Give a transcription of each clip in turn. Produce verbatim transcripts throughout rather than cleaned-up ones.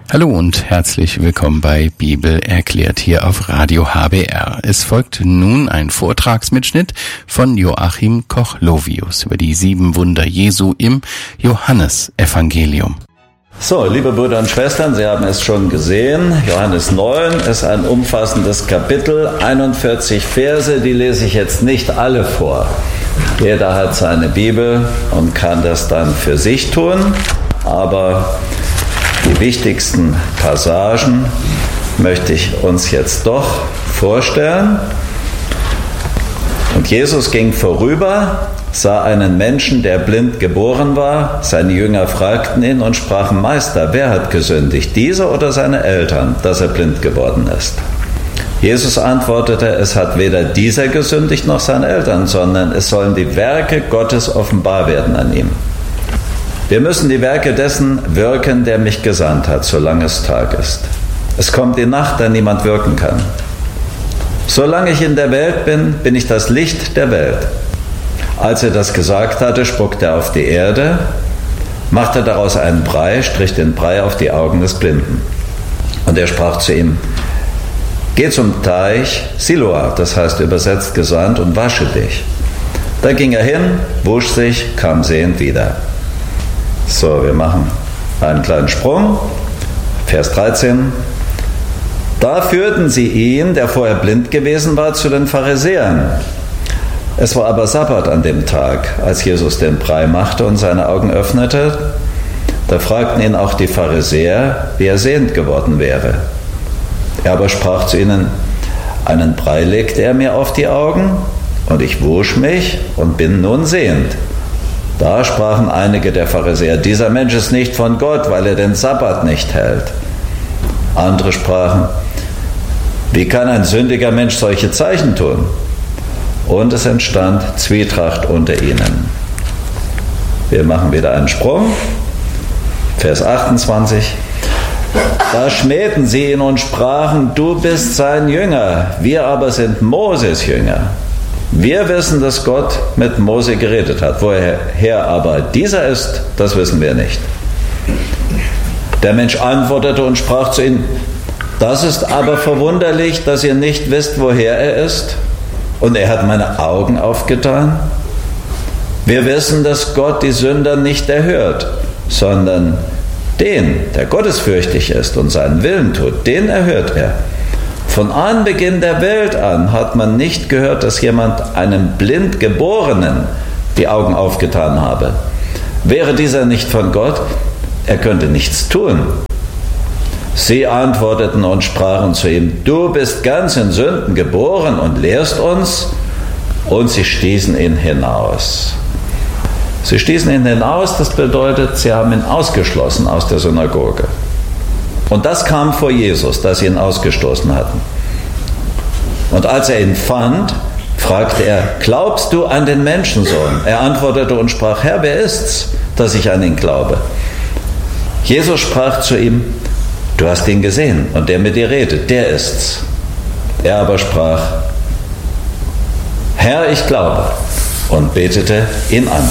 Hallo und herzlich willkommen bei Bibel erklärt hier auf Radio H B R. Es folgt nun ein Vortragsmitschnitt von Joachim Koch-Lovius über die sieben Wunder Jesu im Johannesevangelium. So, liebe Brüder und Schwestern, Sie haben es schon gesehen, Johannes neun ist ein umfassendes Kapitel, einundvierzig Verse, die lese ich jetzt nicht alle vor. Jeder hat seine Bibel und kann das dann für sich tun, aber die wichtigsten Passagen möchte ich uns jetzt doch vorstellen. Und Jesus ging vorüber, sah einen Menschen, der blind geboren war. Seine Jünger fragten ihn und sprachen: Meister, wer hat gesündigt, dieser oder seine Eltern, dass er blind geworden ist? Jesus antwortete: Es hat weder dieser gesündigt noch seine Eltern, sondern es sollen die Werke Gottes offenbar werden an ihm. Wir müssen die Werke dessen wirken, der mich gesandt hat, solange es Tag ist. Es kommt die Nacht, da niemand wirken kann. Solange ich in der Welt bin, bin ich das Licht der Welt. Als er das gesagt hatte, spuckte er auf die Erde, machte daraus einen Brei, strich den Brei auf die Augen des Blinden. Und er sprach zu ihm: Geh zum Teich Siloa, das heißt übersetzt gesandt, und wasche dich. Da ging er hin, wusch sich, kam sehend wieder. So, wir machen einen kleinen Sprung. Vers dreizehn. Da führten sie ihn, der vorher blind gewesen war, zu den Pharisäern. Es war aber Sabbat an dem Tag, als Jesus den Brei machte und seine Augen öffnete. Da fragten ihn auch die Pharisäer, wie er sehend geworden wäre. Er aber sprach zu ihnen: Einen Brei legte er mir auf die Augen, und ich wusch mich und bin nun sehend. Da sprachen einige der Pharisäer: Dieser Mensch ist nicht von Gott, weil er den Sabbat nicht hält. Andere sprachen: Wie kann ein sündiger Mensch solche Zeichen tun? Und es entstand Zwietracht unter ihnen. Wir machen wieder einen Sprung. Vers achtundzwanzig. Da schmähten sie ihn und sprachen: Du bist sein Jünger, wir aber sind Moses Jünger. Wir wissen, dass Gott mit Mose geredet hat. Woher aber dieser ist, das wissen wir nicht. Der Mensch antwortete und sprach zu ihnen: Das ist aber verwunderlich, dass ihr nicht wisst, woher er ist. Und er hat meine Augen aufgetan. Wir wissen, dass Gott die Sünder nicht erhört, sondern den, der gottesfürchtig ist und seinen Willen tut, den erhört er. Von Anbeginn der Welt an hat man nicht gehört, dass jemand einem Blindgeborenen die Augen aufgetan habe. Wäre dieser nicht von Gott, er könnte nichts tun. Sie antworteten und sprachen zu ihm: Du bist ganz in Sünden geboren und lehrst uns. Und sie stießen ihn hinaus. Sie stießen ihn hinaus, das bedeutet, sie haben ihn ausgeschlossen aus der Synagoge. Und das kam vor Jesus, dass sie ihn ausgestoßen hatten. Und als er ihn fand, fragte er: Glaubst du an den Menschensohn? Er antwortete und sprach: Herr, wer ist's, dass ich an ihn glaube? Jesus sprach zu ihm: Du hast ihn gesehen, und der mit dir redet, der ist's. Er aber sprach: Herr, ich glaube, und betete ihn an.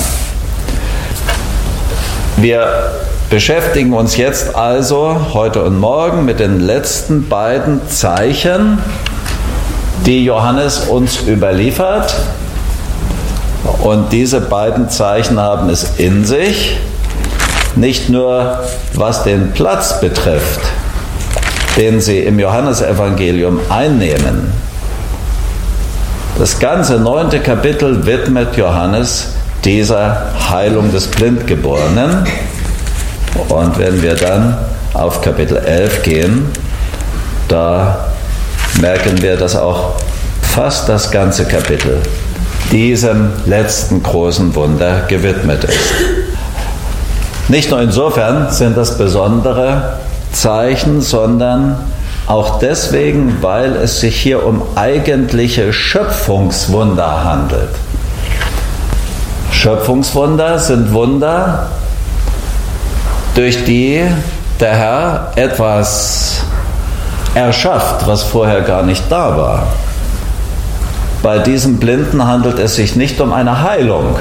Wir beschäftigen uns jetzt also heute und morgen mit den letzten beiden Zeichen, die Johannes uns überliefert. Und diese beiden Zeichen haben es in sich, nicht nur was den Platz betrifft, den sie im Johannesevangelium einnehmen. Das ganze neunte Kapitel widmet Johannes dieser Heilung des Blindgeborenen. Und wenn wir dann auf Kapitel elf gehen, da merken wir, dass auch fast das ganze Kapitel diesem letzten großen Wunder gewidmet ist. Nicht nur insofern sind das besondere Zeichen, sondern auch deswegen, weil es sich hier um eigentliche Schöpfungswunder handelt. Schöpfungswunder sind Wunder, durch die der Herr etwas erschafft, was vorher gar nicht da war. Bei diesem Blinden handelt es sich nicht um eine Heilung.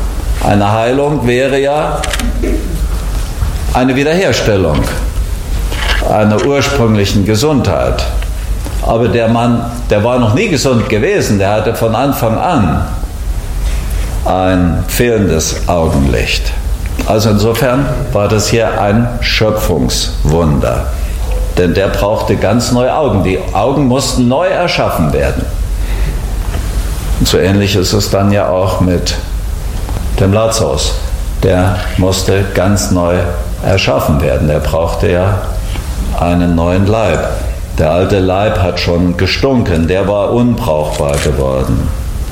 Eine Heilung wäre ja eine Wiederherstellung. einer ursprünglichen Gesundheit. Aber der Mann, der war noch nie gesund gewesen, der hatte von Anfang an ein fehlendes Augenlicht. Also insofern war das hier ein Schöpfungswunder. Denn der brauchte ganz neue Augen. Die Augen mussten neu erschaffen werden. Und so ähnlich ist es dann ja auch mit dem Lazarus. Der musste ganz neu erschaffen werden. Der brauchte ja einen neuen Leib. Der alte Leib hat schon gestunken, der war unbrauchbar geworden.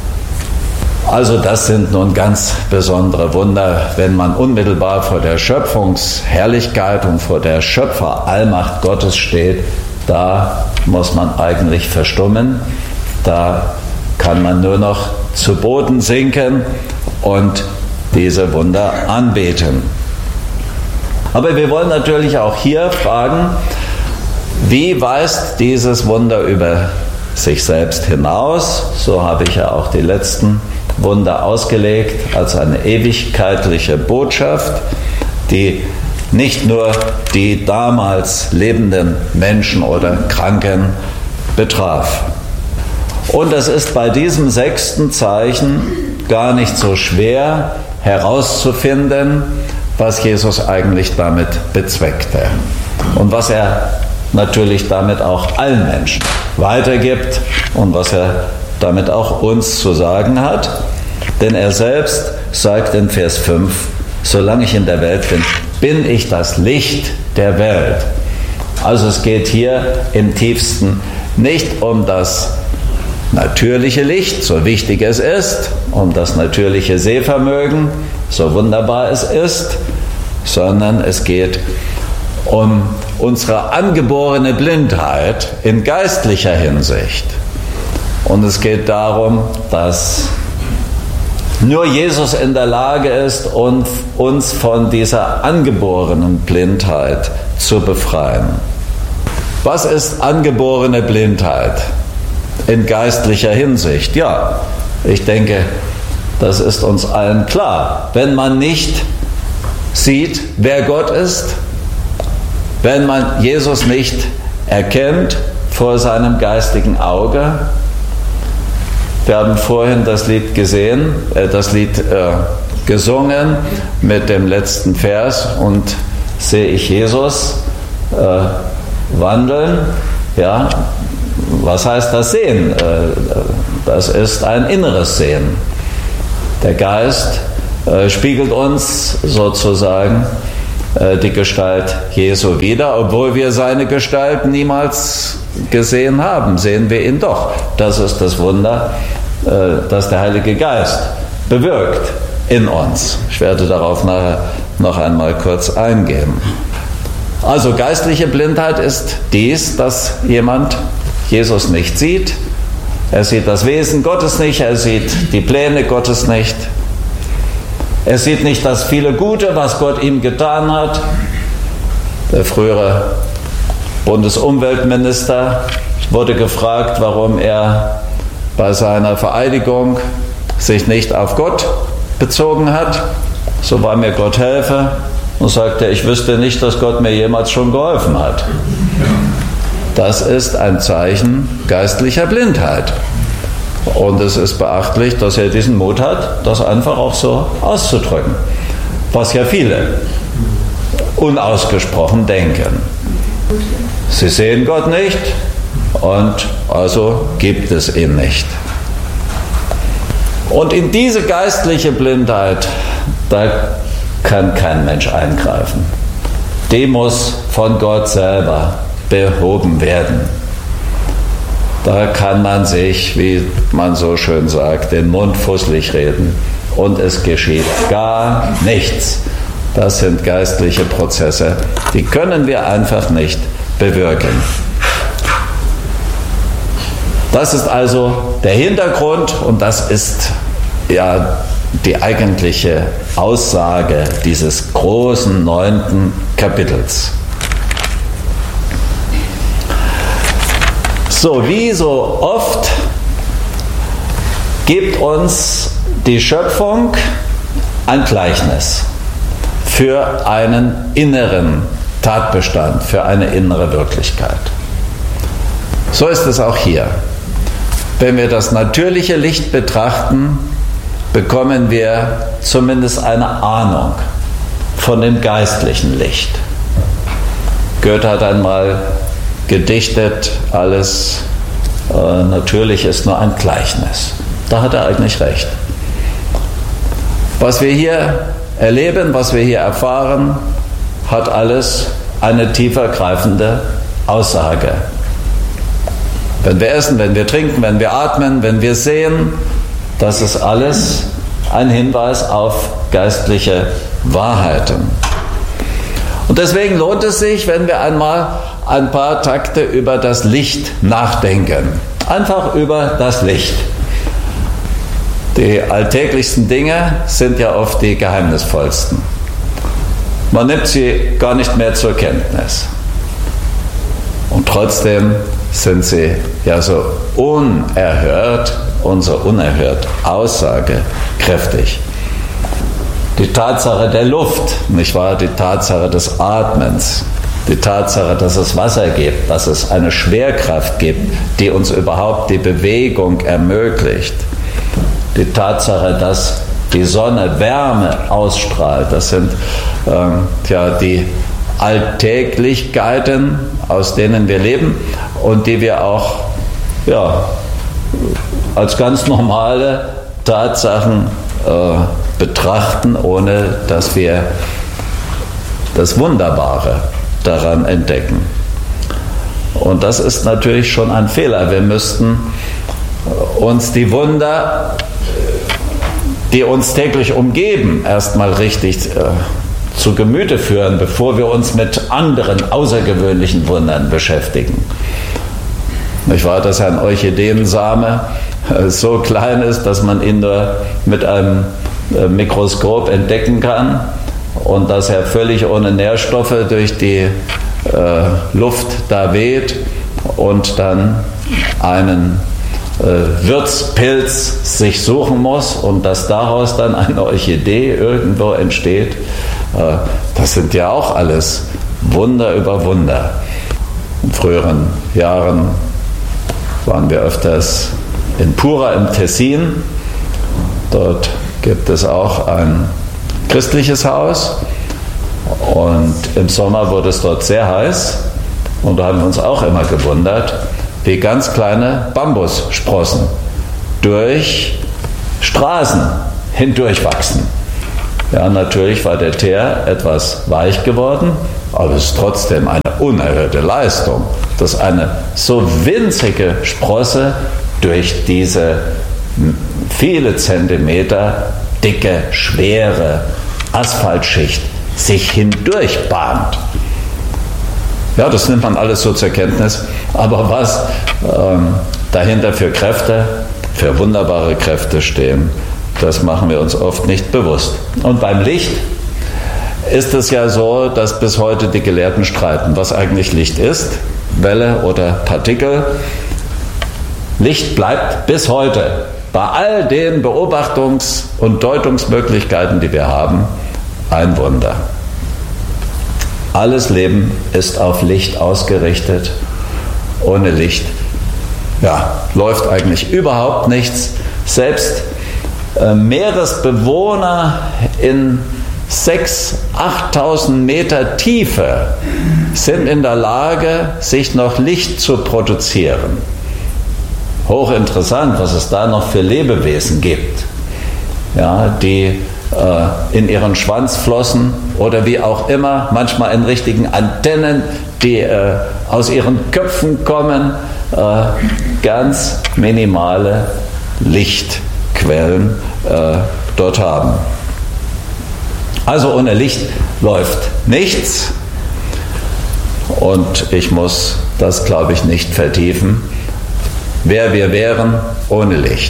Also das sind nun ganz besondere Wunder, wenn man unmittelbar vor der Schöpfungsherrlichkeit und vor der Schöpferallmacht Gottes steht. Da muss man eigentlich verstummen, da kann man nur noch zu Boden sinken und diese Wunder anbeten. Aber wir wollen natürlich auch hier fragen, wie weist dieses Wunder über sich selbst hinaus? So habe ich ja auch die letzten Wunder ausgelegt als eine ewigkeitliche Botschaft, die nicht nur die damals lebenden Menschen oder Kranken betraf. Und es ist bei diesem sechsten Zeichen gar nicht so schwer herauszufinden, was Jesus eigentlich damit bezweckte und was er natürlich damit auch allen Menschen weitergibt und was er damit auch uns zu sagen hat. Denn er selbst sagt in Vers fünf, solange ich in der Welt bin, bin ich das Licht der Welt. Also es geht hier im tiefsten nicht um das natürliche Licht, so wichtig es ist, um das natürliche Sehvermögen, so wunderbar es ist, sondern es geht um unsere angeborene Blindheit in geistlicher Hinsicht. Und es geht darum, dass nur Jesus in der Lage ist, uns von dieser angeborenen Blindheit zu befreien. Was ist angeborene Blindheit in geistlicher Hinsicht? Ja, ich denke, das ist uns allen klar. Wenn man nicht sieht, wer Gott ist, wenn man Jesus nicht erkennt vor seinem geistigen Auge. Wir haben vorhin das Lied gesehen, äh, das Lied äh, gesungen mit dem letzten Vers, und sehe ich Jesus äh, wandeln. Ja, was heißt das Sehen? Äh, das ist ein inneres Sehen. Der Geist äh, spiegelt uns sozusagen äh, die Gestalt Jesu wider, obwohl wir seine Gestalt niemals gesehen haben, sehen wir ihn doch. Das ist das Wunder, äh, das der Heilige Geist bewirkt in uns. Ich werde darauf nachher noch einmal kurz eingehen. Also geistliche Blindheit ist dies, dass jemand Jesus nicht sieht. Er sieht das Wesen Gottes nicht, er sieht die Pläne Gottes nicht. Er sieht nicht das viele Gute, was Gott ihm getan hat. Der frühere Bundesumweltminister wurde gefragt, warum er bei seiner Vereidigung sich nicht auf Gott bezogen hat. So war mir Gott helfe, und sagte, ich wüsste nicht, dass Gott mir jemals schon geholfen hat. Das ist ein Zeichen geistlicher Blindheit. Und es ist beachtlich, dass er diesen Mut hat, das einfach auch so auszudrücken, was ja viele unausgesprochen denken. Sie sehen Gott nicht, und also gibt es ihn nicht. Und in diese geistliche Blindheit, da kann kein Mensch eingreifen. Die muss von Gott selber behoben werden. Da kann man sich, wie man so schön sagt, den Mund fusselig reden und es geschieht gar nichts. Das sind geistliche Prozesse, die können wir einfach nicht bewirken. Das ist also der Hintergrund, und das ist ja die eigentliche Aussage dieses großen neunten Kapitels. So, wie so oft gibt uns die Schöpfung ein Gleichnis für einen inneren Tatbestand, für eine innere Wirklichkeit. So ist es auch hier. Wenn wir das natürliche Licht betrachten, bekommen wir zumindest eine Ahnung von dem geistlichen Licht. Goethe hat einmal gedichtet, alles äh, natürlich ist nur ein Gleichnis. Da hat er eigentlich recht. Was wir hier erleben, was wir hier erfahren, hat alles eine tiefergreifende Aussage. Wenn wir essen, wenn wir trinken, wenn wir atmen, wenn wir sehen, das ist alles ein Hinweis auf geistliche Wahrheiten. Und deswegen lohnt es sich, wenn wir einmal ein paar Takte über das Licht nachdenken. Einfach über das Licht. Die alltäglichsten Dinge sind ja oft die geheimnisvollsten. Man nimmt sie gar nicht mehr zur Kenntnis. Und trotzdem sind sie ja so unerhört und so unerhört aussagekräftig. Die Tatsache der Luft, nicht wahr? Die Tatsache des Atmens, die Tatsache, dass es Wasser gibt, dass es eine Schwerkraft gibt, die uns überhaupt die Bewegung ermöglicht. Die Tatsache, dass die Sonne Wärme ausstrahlt, das sind ähm, ja, die Alltäglichkeiten, aus denen wir leben und die wir auch ja, als ganz normale Tatsachen äh, betrachten, ohne dass wir das Wunderbare daran entdecken. Und das ist natürlich schon ein Fehler. Wir müssten uns die Wunder, die uns täglich umgeben, erstmal richtig äh, zu Gemüte führen, bevor wir uns mit anderen außergewöhnlichen Wundern beschäftigen. Nicht wahr, dass ein Orchideensame äh, so klein ist, dass man ihn nur mit einem äh, Mikroskop entdecken kann und dass er völlig ohne Nährstoffe durch die äh, Luft da weht und dann einen äh, Wirtspilz sich suchen muss und dass daraus dann eine Orchidee irgendwo entsteht. Äh, das sind ja auch alles Wunder über Wunder. In früheren Jahren waren wir öfters in Pura im Tessin. Dort gibt es auch ein christliches Haus und im Sommer wurde es dort sehr heiß und da haben wir uns auch immer gewundert, wie ganz kleine Bambussprossen durch Straßen hindurchwachsen. Ja, natürlich war der Teer etwas weich geworden, aber es ist trotzdem eine unerhörte Leistung, dass eine so winzige Sprosse durch diese viele Zentimeter dicke, schwere Asphaltschicht sich hindurch bahnt. Ja, das nimmt man alles so zur Kenntnis, aber was ähm, dahinter für Kräfte, für wunderbare Kräfte stehen, das machen wir uns oft nicht bewusst. Und beim Licht ist es ja so, dass bis heute die Gelehrten streiten, was eigentlich Licht ist, Welle oder Partikel. Licht bleibt bis heute bei all den Beobachtungs- und Deutungsmöglichkeiten, die wir haben, ein Wunder. Alles Leben ist auf Licht ausgerichtet. Ohne Licht ja, läuft eigentlich überhaupt nichts. Selbst äh, Meeresbewohner in sechstausend, achttausend Meter Tiefe sind in der Lage, sich noch Licht zu produzieren. Hochinteressant, was es da noch für Lebewesen gibt, ja, die äh, in ihren Schwanzflossen oder wie auch immer, manchmal in richtigen Antennen, die äh, aus ihren Köpfen kommen, äh, ganz minimale Lichtquellen äh, dort haben. Also ohne Licht läuft nichts und ich muss das, glaube ich, nicht vertiefen, wer wir wären ohne Licht.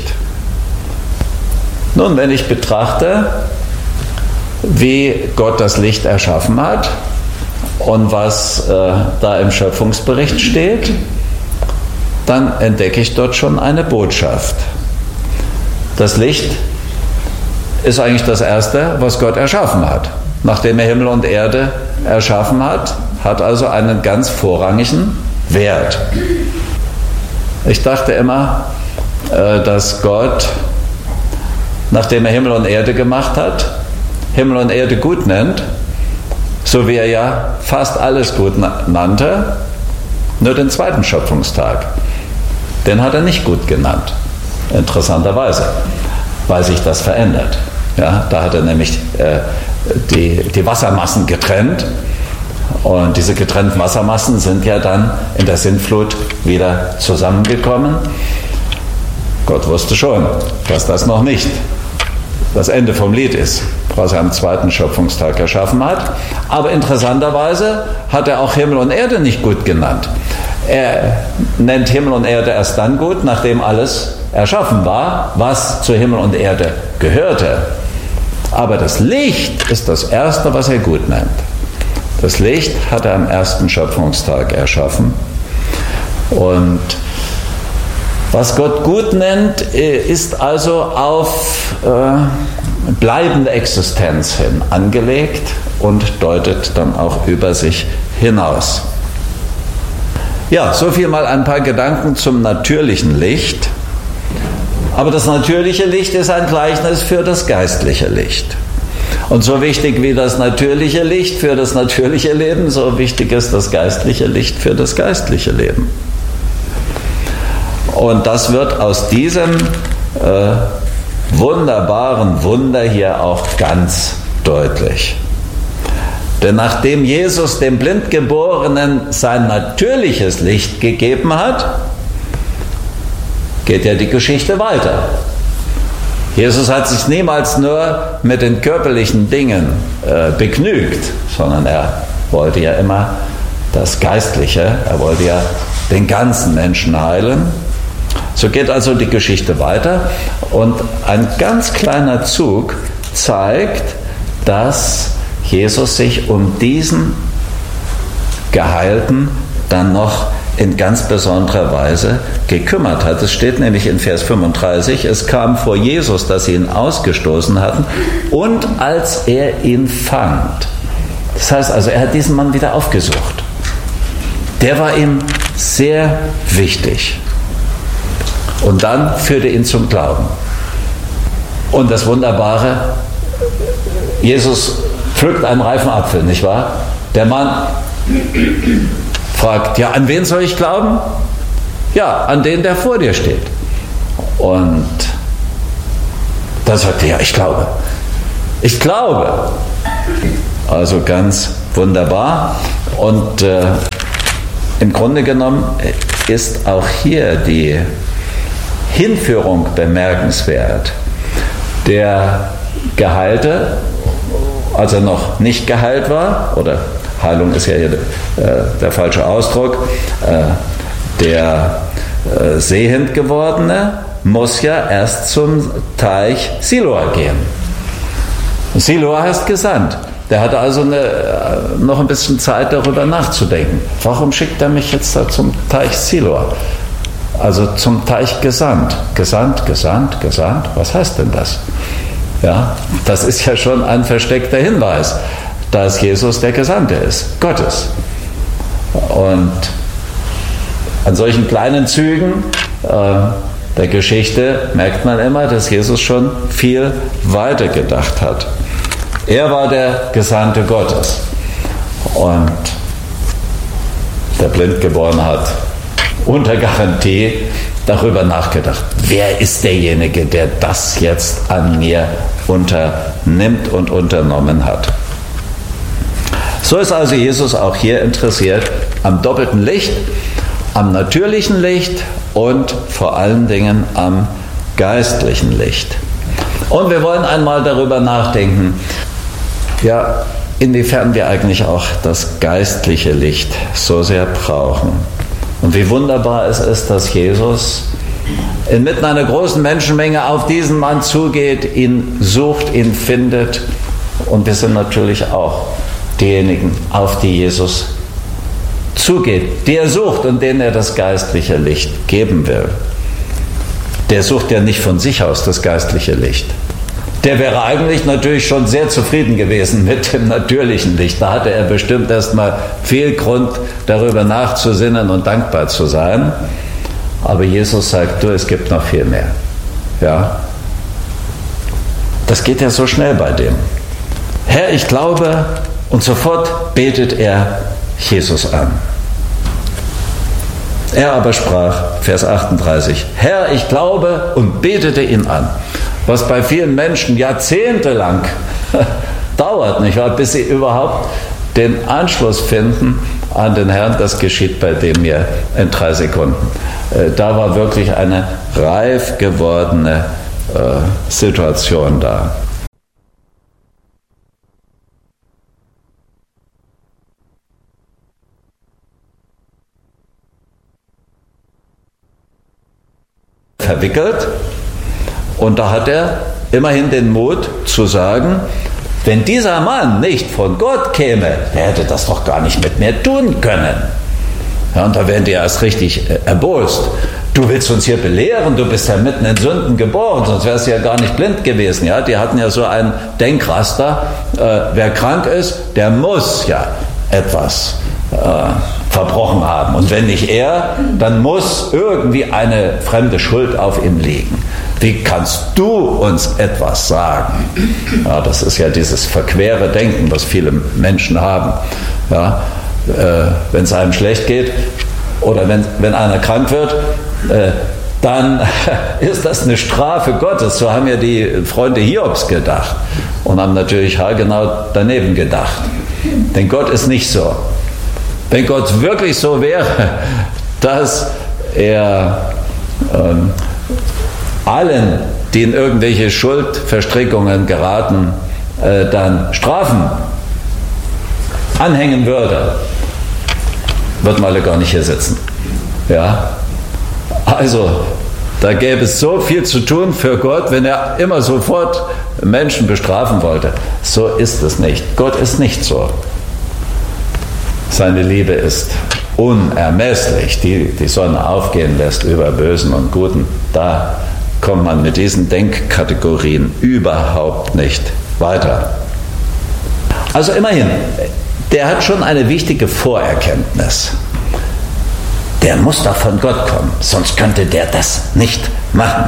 Nun, wenn ich betrachte, wie Gott das Licht erschaffen hat und was äh, da im Schöpfungsbericht steht, dann entdecke ich dort schon eine Botschaft. Das Licht ist eigentlich das Erste, was Gott erschaffen hat. nachdem er Himmel und Erde erschaffen hat, hat also einen ganz vorrangigen Wert. Ich dachte immer, dass Gott, nachdem er Himmel und Erde gemacht hat, Himmel und Erde gut nennt, so wie er ja fast alles gut nannte, nur den zweiten Schöpfungstag. Den hat er nicht gut genannt, interessanterweise, weil sich das verändert. Ja, da hat er nämlich äh, die, die Wassermassen getrennt, und diese getrennten Wassermassen sind ja dann in der Sintflut wieder zusammengekommen. Gott wusste schon, dass das noch nicht das Ende vom Lied ist, was er am zweiten Schöpfungstag erschaffen hat. Aber interessanterweise hat er auch Himmel und Erde nicht gut genannt. Er nennt Himmel und Erde erst dann gut, nachdem alles erschaffen war, was zu Himmel und Erde gehörte. Aber das Licht ist das Erste, was er gut nennt. Das Licht hat er am ersten Schöpfungstag erschaffen. Und was Gott gut nennt, ist also auf äh, bleibende Existenz hin angelegt und deutet dann auch über sich hinaus. Ja, so viel mal ein paar Gedanken zum natürlichen Licht. Aber das natürliche Licht ist ein Gleichnis für das geistliche Licht. Und so wichtig wie das natürliche Licht für das natürliche Leben, so wichtig ist das geistliche Licht für das geistliche Leben. Und das wird aus diesem äh, wunderbaren Wunder hier auch ganz deutlich. Denn nachdem Jesus dem Blindgeborenen sein natürliches Licht gegeben hat, geht ja die Geschichte weiter. Jesus hat sich niemals nur mit den körperlichen Dingen äh, begnügt, sondern er wollte ja immer das Geistliche, er wollte ja den ganzen Menschen heilen. So geht also die Geschichte weiter, und ein ganz kleiner Zug zeigt, dass Jesus sich um diesen Geheilten dann noch in ganz besonderer Weise gekümmert hat. Es steht nämlich in Vers fünfunddreißig, es kam vor Jesus, dass sie ihn ausgestoßen hatten, und als er ihn fand. Das heißt also, er hat diesen Mann wieder aufgesucht. Der war ihm sehr wichtig. Und dann führte ihn zum Glauben. Und das Wunderbare, Jesus pflückt einen reifen Apfel, nicht wahr? Der Mann fragt, ja, an wen soll ich glauben? Ja, an den, der vor dir steht. Und dann sagt er, ja, ich glaube. Ich glaube. Also ganz wunderbar. Und äh, im Grunde genommen ist auch hier die Hinführung bemerkenswert. Der Geheilte, als er noch nicht geheilt war, oder Heilung ist ja hier äh, der falsche Ausdruck, äh, der äh, sehend gewordene muss ja erst zum Teich Siloa gehen. Siloa heißt gesandt. Der hatte also eine, äh, noch ein bisschen Zeit, darüber nachzudenken. Warum schickt er mich jetzt da zum Teich Siloa? Also zum Teich gesandt. Gesandt, gesandt, gesandt. Was heißt denn das? Ja, das ist ja schon ein versteckter Hinweis, dass Jesus der Gesandte ist, Gottes. Und an solchen kleinen Zügen äh, der Geschichte merkt man immer, dass Jesus schon viel weiter gedacht hat. Er war der Gesandte Gottes. Und der Blindgeborene hat unter Garantie darüber nachgedacht, wer ist derjenige, der das jetzt an mir unternimmt und unternommen hat. So ist also Jesus auch hier interessiert am doppelten Licht, am natürlichen Licht und vor allen Dingen am geistlichen Licht. Und wir wollen einmal darüber nachdenken, ja, inwiefern wir eigentlich auch das geistliche Licht so sehr brauchen. Und wie wunderbar es ist, dass Jesus inmitten einer großen Menschenmenge auf diesen Mann zugeht, ihn sucht, ihn findet. Und wir sind natürlich auch diejenigen, auf die Jesus zugeht, die er sucht und denen er das geistliche Licht geben will. Der sucht ja nicht von sich aus das geistliche Licht. der wäre eigentlich natürlich schon sehr zufrieden gewesen mit dem natürlichen Licht. Da hatte er bestimmt erstmal viel Grund, darüber nachzusinnen und dankbar zu sein. Aber Jesus sagt, du, es gibt noch viel mehr. Ja? Das geht ja so schnell bei dem. Herr, ich glaube, und sofort betet er Jesus an. Er aber sprach, Vers achtunddreißig, Herr, ich glaube, und betete ihn an. Was bei vielen Menschen jahrzehntelang dauert, nicht wahr, bis sie überhaupt den Anschluss finden an den Herrn, das geschieht bei dem hier in drei Sekunden. Da war wirklich eine reif gewordene äh, Situation da. Verwickelt, und da hat er immerhin den Mut zu sagen, wenn dieser Mann nicht von Gott käme, der hätte das doch gar nicht mit mir tun können. Ja, und da werden die erst richtig erbost. Du willst uns hier belehren, du bist ja mitten in Sünden geboren, sonst wärst du ja gar nicht blind gewesen. Ja, die hatten ja so ein Denkraster, äh, wer krank ist, der muss ja etwas äh, verbrochen haben. Und wenn nicht er, dann muss irgendwie eine fremde Schuld auf ihm liegen. Wie kannst du uns etwas sagen? Ja, das ist ja dieses verquere Denken, was viele Menschen haben. Ja, äh, wenn es einem schlecht geht oder wenn, wenn einer krank wird, äh, dann ist das eine Strafe Gottes. So haben ja die Freunde Hiobs gedacht und haben natürlich haargenau daneben gedacht. Denn Gott ist nicht so. Wenn Gott wirklich so wäre, dass er ähm, allen, die in irgendwelche Schuldverstrickungen geraten, äh, dann Strafen anhängen würde, würden alle gar nicht hier sitzen. Ja? Also, da gäbe es so viel zu tun für Gott, wenn er immer sofort Menschen bestrafen wollte. So ist es nicht. Gott ist nicht so. Seine Liebe ist unermesslich, die die Sonne aufgehen lässt über Bösen und Guten. Da kommt man mit diesen Denkkategorien überhaupt nicht weiter. Also immerhin, der hat schon eine wichtige Vorerkenntnis. Der muss doch von Gott kommen, sonst könnte der das nicht machen.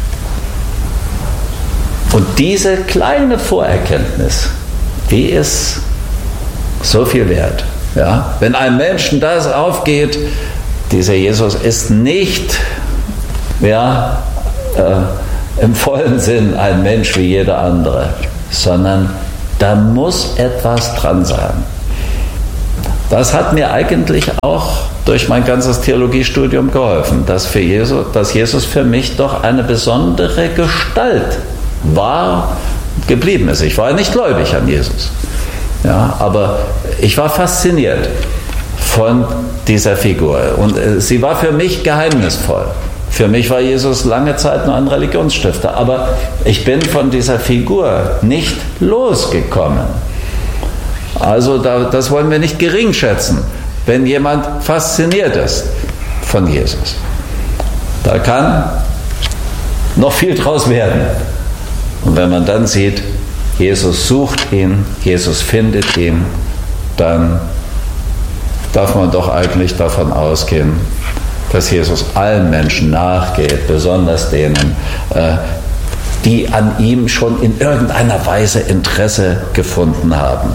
Und diese kleine Vorerkenntnis, die ist so viel wert. Ja? Wenn einem Menschen das aufgeht, dieser Jesus ist nicht ja, äh, im vollen Sinn ein Mensch wie jeder andere, sondern da muss etwas dran sein. Das hat mir eigentlich auch durch mein ganzes Theologiestudium geholfen, dass, für Jesus, dass Jesus für mich doch eine besondere Gestalt war, geblieben ist. Ich war nicht gläubig an Jesus, ja, aber ich war fasziniert von dieser Figur und äh, sie war für mich geheimnisvoll. Für mich war Jesus lange Zeit nur ein Religionsstifter, aber ich bin von dieser Figur nicht losgekommen. Also da, das wollen wir nicht geringschätzen, wenn jemand fasziniert ist von Jesus. Da kann noch viel draus werden. Und wenn man dann sieht, Jesus sucht ihn, Jesus findet ihn, dann darf man doch eigentlich davon ausgehen, dass Jesus allen Menschen nachgeht, besonders denen, die an ihm schon in irgendeiner Weise Interesse gefunden haben.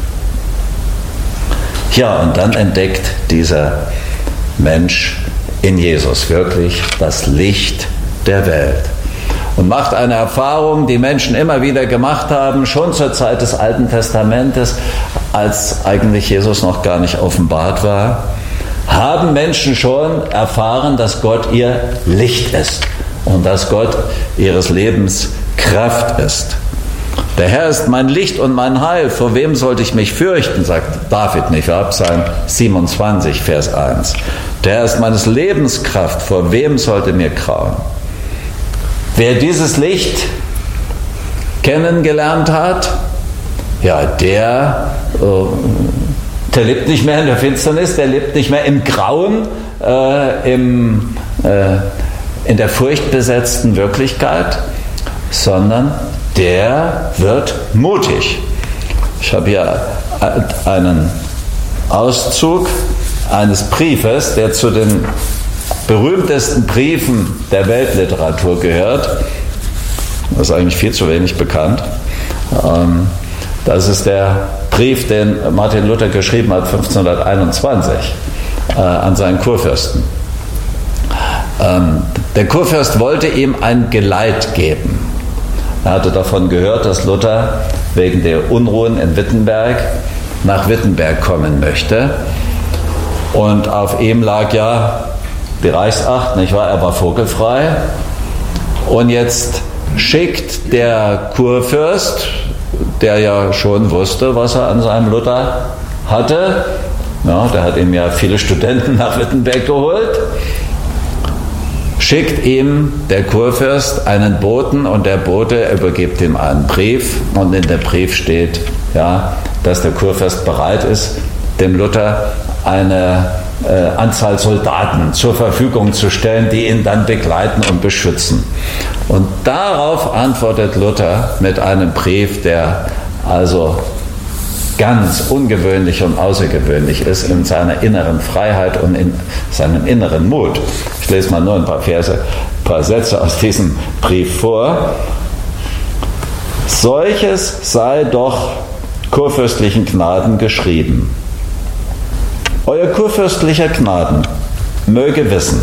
Ja, und dann entdeckt dieser Mensch in Jesus wirklich das Licht der Welt und macht eine Erfahrung, die Menschen immer wieder gemacht haben, schon zur Zeit des Alten Testamentes, als eigentlich Jesus noch gar nicht offenbart war, haben Menschen schon erfahren, dass Gott ihr Licht ist und dass Gott ihres Lebens Kraft ist. Der Herr ist mein Licht und mein Heil, vor wem sollte ich mich fürchten, sagt David nicht wahr? Psalm siebenundzwanzig, Vers eins. Der Herr ist meines Lebens Kraft, vor wem sollte mir grauen? Wer dieses Licht kennengelernt hat, ja, der, der lebt nicht mehr in der Finsternis, der lebt nicht mehr im Grauen, äh, im, äh, in der furchtbesetzten Wirklichkeit, sondern der wird mutig. Ich habe hier einen Auszug eines Briefes, der zu den berühmtesten Briefen der Weltliteratur gehört. Das ist eigentlich viel zu wenig bekannt. Das ist der Brief, den Martin Luther geschrieben hat, fünfzehnhunderteinundzwanzig, an seinen Kurfürsten. Der Kurfürst wollte ihm ein Geleit geben. Er hatte davon gehört, dass Luther wegen der Unruhen in Wittenberg nach Wittenberg kommen möchte. Und auf ihm lag ja die Reichsacht, nicht wahr? Er war vogelfrei. Und jetzt schickt der Kurfürst, der ja schon wusste, was er an seinem Luther hatte, ja, der hat ihm ja viele Studenten nach Wittenberg geholt, schickt ihm der Kurfürst einen Boten und der Bote übergibt ihm einen Brief und in dem Brief steht, ja, dass der Kurfürst bereit ist, dem Luther eine äh, Anzahl Soldaten zur Verfügung zu stellen, die ihn dann begleiten und beschützen. Und darauf antwortet Luther mit einem Brief, der also ganz ungewöhnlich und außergewöhnlich ist in seiner inneren Freiheit und in seinem inneren Mut. Ich lese mal nur ein paar Verse, ein paar Sätze aus diesem Brief vor. Solches sei doch kurfürstlichen Gnaden geschrieben. Euer kurfürstlicher Gnaden möge wissen,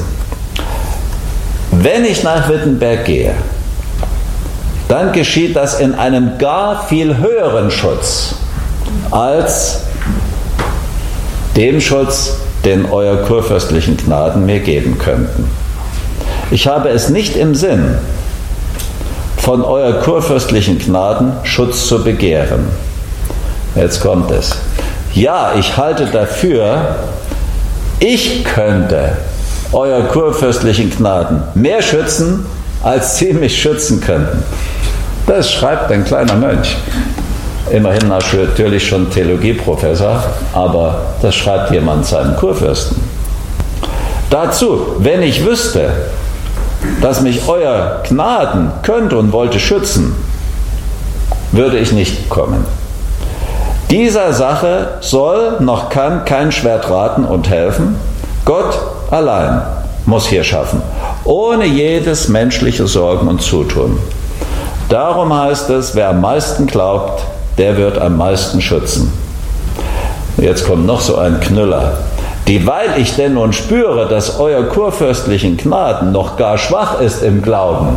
wenn ich nach Wittenberg gehe, dann geschieht das in einem gar viel höheren Schutz als dem Schutz, den euer kurfürstlichen Gnaden mir geben könnten. Ich habe es nicht im Sinn, von euer kurfürstlichen Gnaden Schutz zu begehren. Jetzt kommt es. Ja, ich halte dafür, ich könnte euer kurfürstlichen Gnaden mehr schützen, als sie mich schützen könnten. Das schreibt ein kleiner Mönch. Immerhin natürlich schon Theologieprofessor, aber das schreibt jemand seinem Kurfürsten. Dazu, wenn ich wüsste, dass mich euer Gnaden könnte und wollte schützen, würde ich nicht kommen. Dieser Sache soll noch kann kein Schwert raten und helfen. Gott allein muss hier schaffen, ohne jedes menschliche Sorgen und Zutun. Darum heißt es, wer am meisten glaubt, der wird am meisten schützen. Jetzt kommt noch so ein Knüller. Dieweil ich denn nun spüre, dass euer kurfürstlichen Gnaden noch gar schwach ist im Glauben,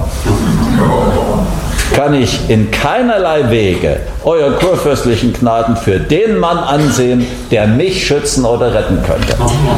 kann ich in keinerlei Wege euer kurfürstlichen Gnaden für den Mann ansehen, der mich schützen oder retten könnte.